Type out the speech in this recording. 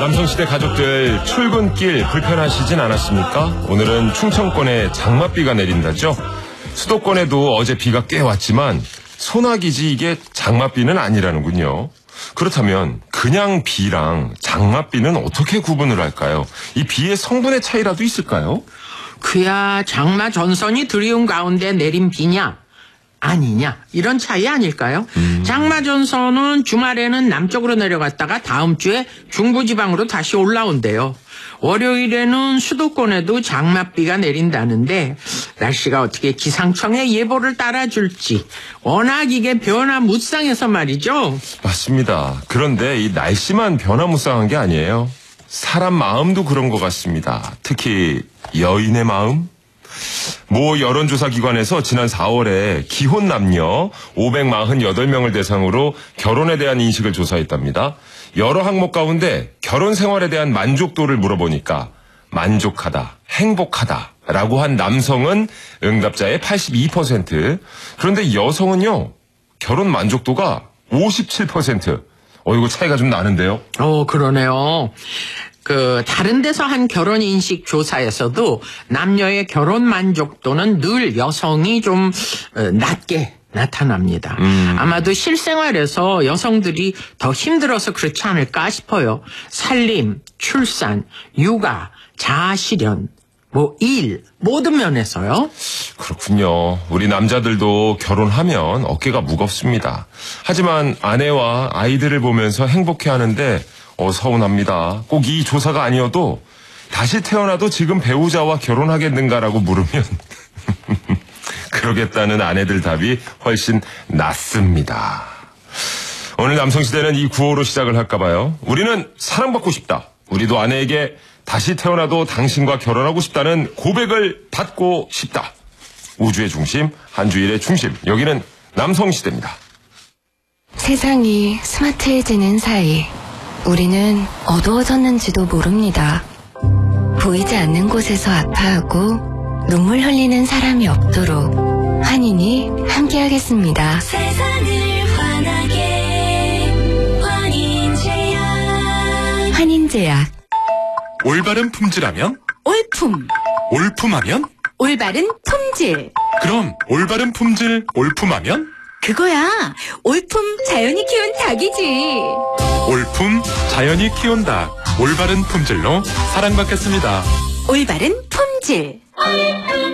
남성시대 가족들 출근길 불편하시진 않았습니까? 오늘은 충청권에 장맛비가 내린다죠. 수도권에도 어제 비가 꽤 왔지만 소나기지 이게 장맛비는 아니라는군요. 그렇다면 그냥 비랑 장맛비는 어떻게 구분을 할까요? 이 비의 성분의 차이라도 있을까요? 그야 장마 전선이 들이운 가운데 내린 비냐 아니냐 이런 차이 아닐까요? 장마 전선은 주말에는 남쪽으로 내려갔다가 다음 주에 중부지방으로 다시 올라온대요. 월요일에는 수도권에도 장맛비가 내린다는데 날씨가 어떻게 기상청의 예보를 따라줄지 워낙 이게 변화무쌍해서 말이죠. 맞습니다. 그런데 이 날씨만 변화무쌍한 게 아니에요. 사람 마음도 그런 것 같습니다. 특히 여인의 마음? 모 여론조사 기관에서 지난 4월에 기혼 남녀 548명을 대상으로 결혼에 대한 인식을 조사했답니다. 여러 항목 가운데 결혼 생활에 대한 만족도를 물어보니까 만족하다, 행복하다라고 한 남성은 응답자의 82%, 그런데 여성은요, 결혼 만족도가 57%. 이거 차이가 좀 나는데요? 그러네요. 다른 데서 한 결혼 인식 조사에서도 남녀의 결혼 만족도는 늘 여성이 좀 낮게 나타납니다. 아마도 실생활에서 여성들이 더 힘들어서 그렇지 않을까 싶어요. 살림, 출산, 육아, 자아실현, 일, 모든 면에서요. 그렇군요. 우리 남자들도 결혼하면 어깨가 무겁습니다. 하지만 아내와 아이들을 보면서 행복해하는데 서운합니다. 꼭 이 조사가 아니어도 다시 태어나도 지금 배우자와 결혼하겠는가라고 물으면 그러겠다는 아내들 답이 훨씬 낫습니다. 오늘 남성시대는 이 구호로 시작을 할까 봐요. 우리는 사랑받고 싶다. 우리도 아내에게 다시 태어나도 당신과 결혼하고 싶다는 고백을 받고 싶다. 우주의 중심, 한 주일의 중심. 여기는 남성시대입니다. 세상이 스마트해지는 사이 우리는 어두워졌는지도 모릅니다. 보이지 않는 곳에서 아파하고 눈물 흘리는 사람이 없도록 환인이 함께하겠습니다. 세상을 환하게 환인제약. 환인제약. 올바른 품질하면? 올품. 올품하면? 올바른 품질. 그럼 올바른 품질 올품하면? 그거야. 올품 자연이 키운 닭이지. 올품 자연이 키운 닭. 올바른 품질로 사랑받겠습니다. 올바른 품질.